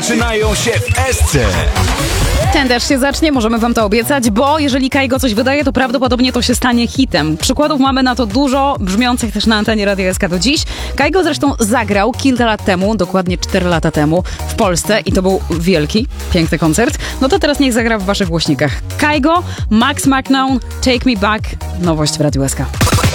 zaczynają się w SC. Ten też się zacznie, możemy wam to obiecać, bo jeżeli Kaigo coś wydaje, to prawdopodobnie to się stanie hitem. Przykładów mamy na to dużo, brzmiących też na antenie Radia SK do dziś. Kaigo zresztą zagrał kilka lat temu, dokładnie 4 lata temu w Polsce i to był wielki, piękny koncert. No to teraz niech zagra w waszych głośnikach. Kaigo, Max McNown, Take Me Back, nowość w Radiu SK.